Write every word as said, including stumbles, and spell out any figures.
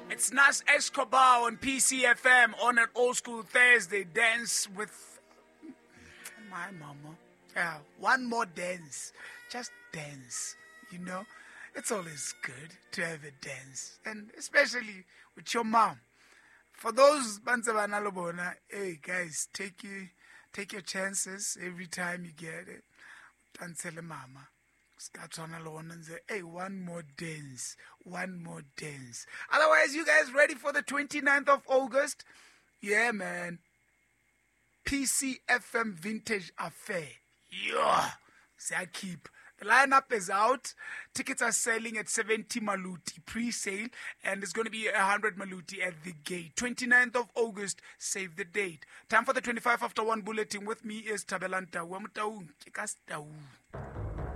It's Nas Escobar on P C F M on an old school Thursday. Dance with my mama. Yeah, one more dance. Just dance, you know. It's always good to have a dance. And especially with your mom. For those Banzabana Lobona, hey guys, take you, take your chances every time you get it. Tansele mama. And say, hey, one more dance, one more dance. Otherwise, you guys ready for the twenty-ninth of August? Yeah, man. P C F M Vintage Affair. Yeah. Keep. The lineup is out. Tickets are selling at seventy Maluti pre-sale, and there's going to be one hundred Maluti at the gate. twenty-ninth of August, save the date. Time for the twenty-five after one bulletin. With me is Tabelanta Wamtaung Kikastau.